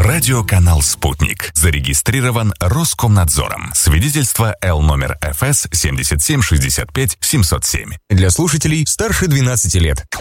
Радиоканал «Спутник». Зарегистрирован Роскомнадзором. Свидетельство Л номер ФС 7765 707. Для слушателей старше 12 лет.